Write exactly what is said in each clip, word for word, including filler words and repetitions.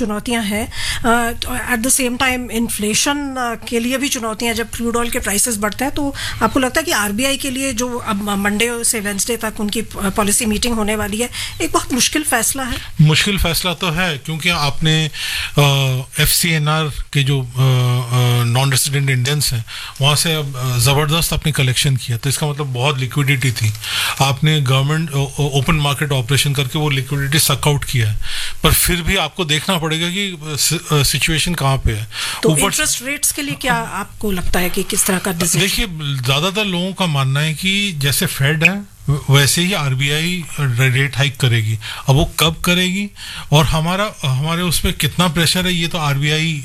चुनौतियां हैं, at the same time inflation के लिए भी चुनौतियां, जब क्रूड ऑयल के प्राइसेस बढ़ते हैं, तो आपको लगता है कि आरबीआई के लिए जो अब मंडे से वेंसडे तक उनकी पॉलिसी मीटिंग होने वाली है, एक बहुत मुश्किल फैसला है? मुश्किल फैसला तो है, क्योंकि आपने एफ सी एन आर के जो नॉन रेसिडेंट इंडियंस हैं वहाँ से अब ज़बरदस्त अपनी कलेक्शन किया, तो इसका मतलब बहुत लिक्विडिटी थी। आपने गवर्नमेंट ओपन मार्केट ऑपरेशन करके वो लिक्विडिटी सक आउट किया है, पर फिर भी आपको देखना पड़ेगा कि सिचुएशन कहाँ पे है। तो इंटरेस्ट रेट्स के लिए क्या आपको लगता है कि किस तरह का डिसीजन? देखिए, ज़्यादातर लोगों का मानना है कि जैसे फेड है वैसे ही आरबीआई रेट हाइक करेगी। अब वो कब करेगी और हमारा हमारे उस पर कितना प्रेशर है, ये तो आरबीआई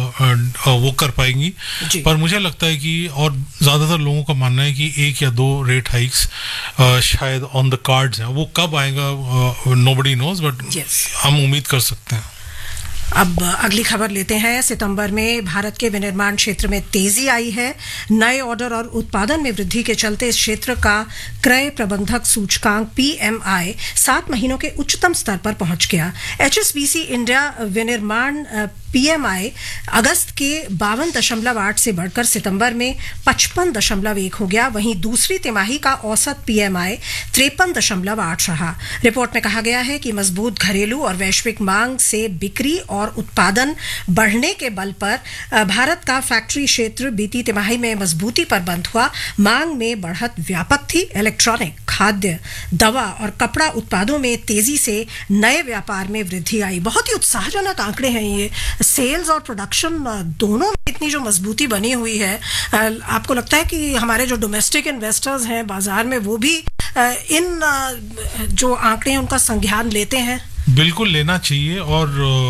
वो कर पाएंगी। पर मुझे लगता है कि, और ज़्यादातर लोगों का मानना है कि एक या दो रेट हाइक्स शायद ऑन द कार्ड्स हैं। वो कब आएगा नोबडी नोज, बट हम उम्मीद कर सकते हैं। अब अगली खबर लेते हैं। सितंबर में भारत के विनिर्माण क्षेत्र में तेजी आई है। नए ऑर्डर और उत्पादन में वृद्धि के चलते इस क्षेत्र का क्रय प्रबंधक सूचकांक पीएमआई सात महीनों के उच्चतम स्तर पर पहुंच गया। एचएसबीसी इंडिया विनिर्माण पीएमआई अगस्त के बावन दशमलव आठ से बढ़कर सितंबर में पचपन दशमलव एक हो गया। वहीं दूसरी तिमाही का औसत पीएमआई तिरपन दशमलव आठ रहा। रिपोर्ट में कहा गया है कि मजबूत घरेलू और वैश्विक मांग से बिक्री और उत्पादन बढ़ने के बल पर भारत का फैक्ट्री क्षेत्र बीती तिमाही में मजबूती पर बंद हुआ। मांग में बढ़त व्यापक थी। इलेक्ट्रॉनिक, खाद्य, दवा और कपड़ा उत्पादों में तेजी से नए व्यापार में वृद्धि आई। बहुत ही उत्साहजनक आंकड़े हैं ये। सेल्स और प्रोडक्शन दोनों में इतनी जो मजबूती बनी हुई है, आपको लगता है कि हमारे जो डोमेस्टिक इन्वेस्टर्स हैं बाजार में, वो भी इन जो आंकड़े हैं उनका संज्ञान लेते हैं? बिल्कुल लेना चाहिए। और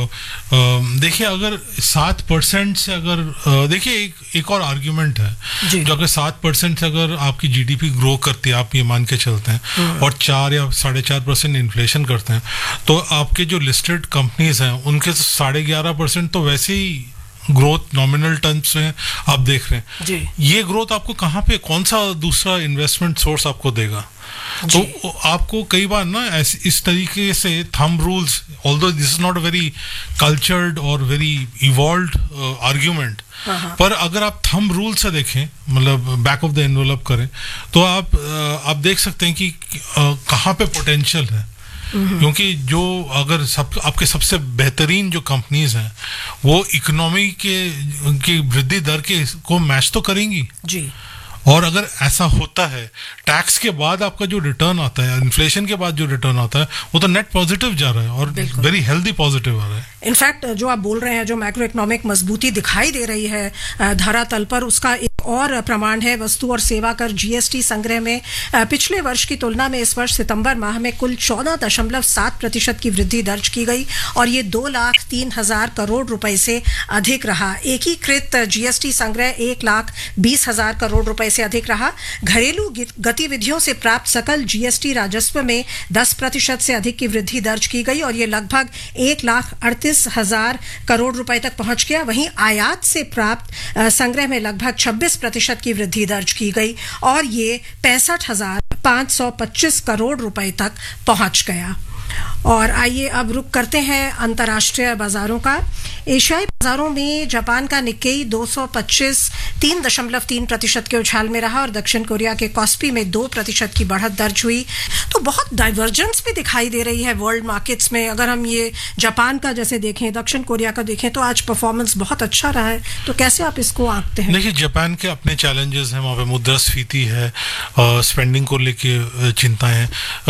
देखिए, अगर सात परसेंट से अगर देखिए एक एक और आर्ग्यूमेंट है, जो अगर सात परसेंट से अगर आपकी जीडीपी ग्रो करती है, आप ये मान के चलते हैं, और चार या साढ़े चार परसेंट इन्फ्लेशन करते हैं, तो आपके जो लिस्टेड कंपनीज हैं उनके साढ़े ग्यारह परसेंट तो वैसे ही ग्रोथ नॉमिनल टर्म्स में आप देख रहे हैं जी। ये ग्रोथ आपको कहाँ पे, कौन सा दूसरा इन्वेस्टमेंट सोर्स आपको देगा? तो आपको कई बार ना ऐसे इस तरीके से thumb rules, although this is not a very cultured और वेरी इवॉल्व्ड आर्ग्यूमेंट, पर अगर आप थंब रूल से देखें, मतलब बैक ऑफ द एनवेलप करें, तो आप आप देख सकते हैं कि कहाँ पे पोटेंशियल है। क्योंकि जो अगर सब आपके सबसे बेहतरीन जो कंपनीज हैं वो इकोनॉमी के की वृद्धि दर के को मैच तो करेंगी जी। और अगर ऐसा होता है, टैक्स के बाद आपका जो रिटर्न आता है, इन्फ्लेशन के बाद जो रिटर्न आता है, वो तो नेट पॉजिटिव जा रहा है और वेरी हेल्दी पॉजिटिव आ रहा है। इनफैक्ट जो आप बोल रहे हैं, जो मैक्रो इकोनॉमिक मजबूती दिखाई दे रही है धरातल पर, उसका एक और प्रमाण है वस्तु और सेवा कर जीएसटी संग्रह में पिछले वर्ष की तुलना में इस वर्ष सितंबर माह में कुल चौदह दशमलव सात प्रतिशत की वृद्धि दर्ज की गई और ये दो लाख तीन हजार करोड़ रुपए से अधिक रहा। एकीकृत जीएसटी संग्रह एक लाख बीस हजार करोड़ रुपए से अधिक रहा। घरेलू गतिविधियों से प्राप्त सकल जीएसटी राजस्व में दस प्रतिशत से अधिक की वृद्धि दर्ज की गई और ये लगभग एक लाख अड़तीस हजार करोड़ रुपए तक पहुंच गया। वहीं आयात से प्राप्त संग्रह में लगभग छब्बीस प्रतिशत की वृद्धि दर्ज की गई और ये पैंसठ हजार पांच सौ पच्चीस करोड़ रुपए तक पहुंच गया। और आइए अब रुक करते हैं अंतर्राष्ट्रीय बाजारों का। एशियाई बाजारों में जापान का निक्केई दो सौ पच्चीस तीन दशमलव तीन प्रतिशत के उछाल में रहा और दक्षिण कोरिया के कॉस्पी में दो प्रतिशत की बढ़त दर्ज हुई। तो बहुत डाइवर्जेंस भी दिखाई दे रही है वर्ल्ड मार्केट्स में। अगर हम ये जापान का जैसे देखें, दक्षिण कोरिया का देखें, तो आज परफॉर्मेंस बहुत अच्छा रहा है। तो कैसे आप इसको आंकते हैं? देखिए, जापान के अपने चैलेंजेस हैं, वहाँ पे मुद्रास्फीति है, स्पेंडिंग को लेके चिंता है।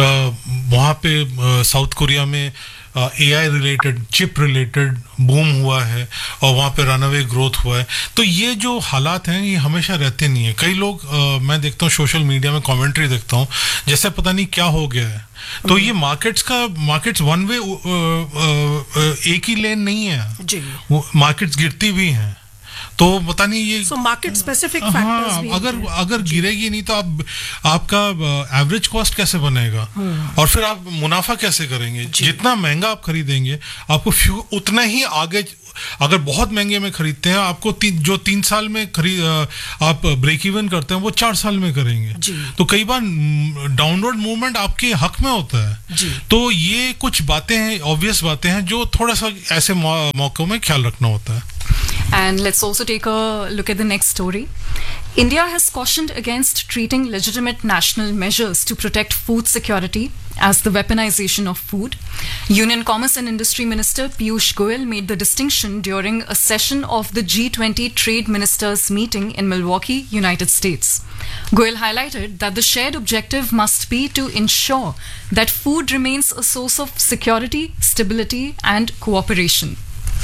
वहाँ पे साउथ कोरिया में AI related, chip related boom हुआ है और वहाँ पे रनअवे ग्रोथ हुआ है। तो ये जो हालात हैं ये हमेशा रहते नहीं है। कई लोग आ, मैं देखता हूँ सोशल मीडिया में कमेंट्री देखता हूँ जैसे पता नहीं क्या हो गया है। तो ये मार्केट्स का मार्केट्स वन वे एक ही लेन नहीं है, मार्केट्स गिरती भी हैं। तो पता नहीं ये so market specific factors हाँ, भी अगर अगर गिरेगी नहीं तो आप आपका एवरेज कॉस्ट कैसे बनेगा और फिर आप मुनाफा कैसे करेंगे? जितना महंगा आप खरीदेंगे आपको उतना ही आगे, अगर बहुत महंगे में खरीदते हैं आपको ती, जो तीन साल में खरीद आप ब्रेक इवन करते हैं वो चार साल में करेंगे। तो कई बार डाउनवर्ड मूवमेंट आपके हक में होता है। तो ये कुछ बातें हैं, ऑब्वियस बातें हैं जो थोड़ा सा ऐसे मौकों में ख्याल रखना होता है। And let's also take a look at the next story. India has cautioned against treating legitimate national measures to protect food security as the weaponization of food. Union Commerce and Industry Minister Piyush Goyal made the distinction during a session of the G twenty Trade Ministers meeting in Milwaukee, United States. Goyal highlighted that the shared objective must be to ensure that food remains a source of security, stability, and cooperation.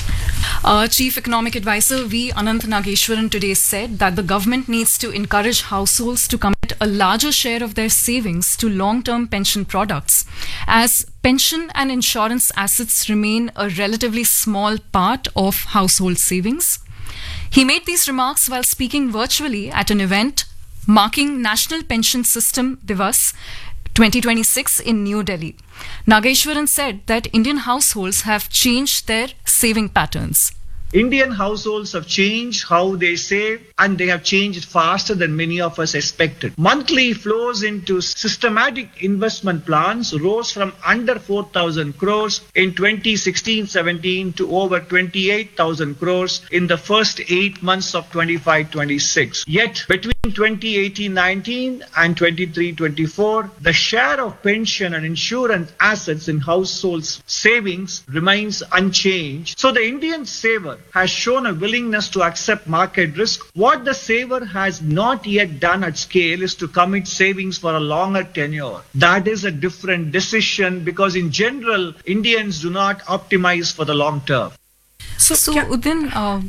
Uh, Chief Economic Advisor V. Anant Nageshwaran today said that the government needs to encourage households to commit a larger share of their savings to long-term pension products, as pension and insurance assets remain a relatively small part of household savings. He made these remarks while speaking virtually at an event marking National Pension System Divas twenty twenty-six in New Delhi. Nageshwaran said that Indian households have changed their saving patterns. Indian households have changed how they save, and they have changed faster than many of us expected. Monthly flows into systematic investment plans rose from under four thousand crores in twenty sixteen seventeen to over twenty-eight thousand crores in the first eight months of twenty-five twenty-six. Yet, between twenty eighteen nineteen and twenty-three twenty-four, the share of pension and insurance assets in households' savings remains unchanged. So the Indian saver has shown a willingness to accept market risk. What the saver has not yet done at scale is to commit savings for a longer tenure. That is a different decision, because in general, Indians do not optimize for the long term. So, so Udin, uh,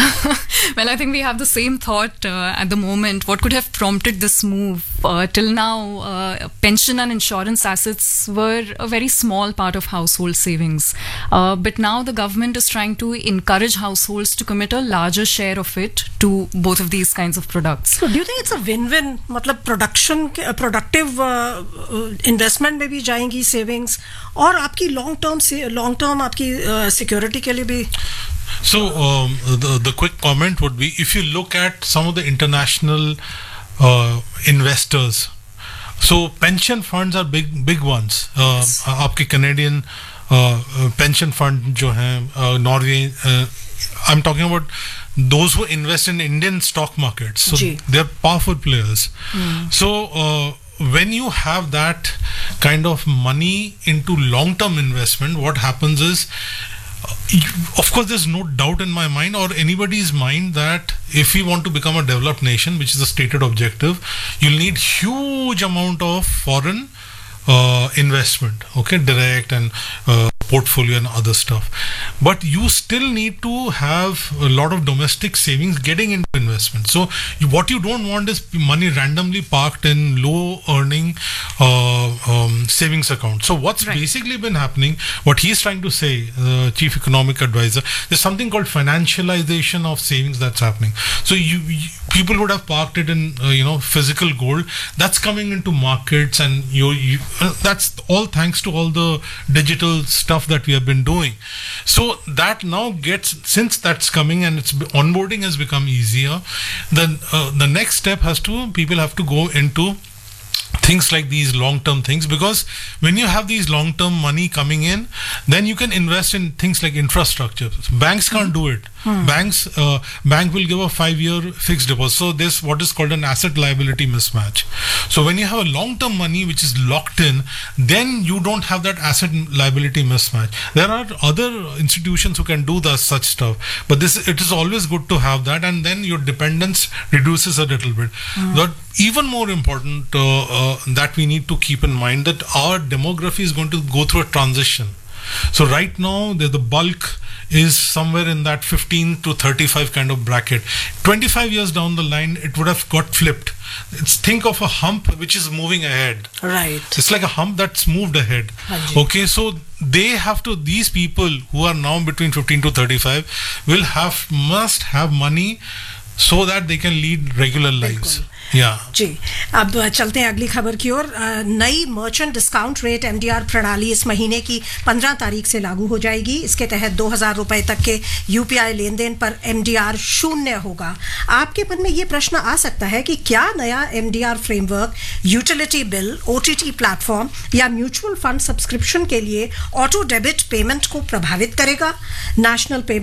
well, I think we have the same thought uh, at the moment. What could have prompted this move? Uh, till now, uh, pension and insurance assets were a very small part of household savings. Uh, but now the government is trying to encourage households to commit a larger share of it to both of these kinds of products. So do you think it's a win-win? मतलब production, productive uh, investment में भी जाएंगी savings, और आपकी long term से long term आपकी uh, security के लिए भी? So um, the, the quick comment would be, if you look at some of the international uh, investors, so pension funds are big big ones. Uh, yes. आपके Canadian uh, pension fund जो हैं, uh, Norway, uh, I'm talking about those who invest in Indian stock markets. So Gee. they're powerful players. Mm. So uh, when you have that kind of money into long-term investment, what happens is, of course, there's no doubt in my mind or anybody's mind that if we want to become a developed nation, which is a stated objective, you'll need huge amount of foreign uh, investment, okay, direct and uh, portfolio and other stuff. But you still need to have a lot of domestic savings getting into investment. So you, what you don't want is money randomly parked in low earning uh, um, savings accounts. So what's right. basically been happening, what he's trying to say, uh, Chief Economic Advisor, there's something called financialization of savings that's happening. So you, you people would have parked it in uh, you know physical gold, that's coming into markets, and you, you uh, that's all thanks to all the digital stuff that we have been doing. So that now gets, since that's coming and its onboarding has become easier, then uh, the next step has to, people have to go into things like these long-term things, because when you have these long-term money coming in, then you can invest in things like infrastructure. Banks can't do it. Hmm. Banks, uh, bank will give a five-year fixed deposit. So there's what is called an asset liability mismatch. So when you have a long-term money which is locked in, then you don't have that asset liability mismatch. There are other institutions who can do the such stuff, but this, it is always good to have that, and then your dependence reduces a little bit. Hmm. But even more important uh, uh, that we need to keep in mind that our demography is going to go through a transition. So right now the, the bulk is somewhere in that fifteen to thirty-five kind of bracket. twenty-five years down the line, it would have got flipped. It's, think of a hump which is moving ahead. Right. It's like a hump that's moved ahead. Hanji. Okay, so they have to, these people who are now between fifteen to thirty-five will have, must have money so that they can lead regular lives. Yeah. जी, अब चलते हैं अगली खबर की ओर। नई merchant discount rate MDR प्रणाली इस महीने की पंद्रह तारीख से लागू हो जाएगी। इसके तहत दो हजार रुपए तक के यूपीआई लेन देन पर एमडीआर शून्य होगा। आपके मन में ये प्रश्न आ सकता है कि क्या नया MDR framework utility bill, OTT platform या म्यूचुअल फंड सब्सक्रिप्शन के लिए ऑटो डेबिट पेमेंट को प्रभावित करेगा? National payment